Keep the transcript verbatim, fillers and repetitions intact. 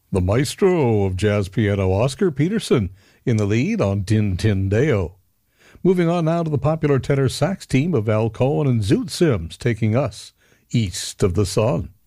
The maestro of jazz piano, Oscar Peterson, in the lead on Tin Tin Deo. Moving on now to the popular tenor sax team of Al Cohn and Zoot Sims, taking us east of the sun.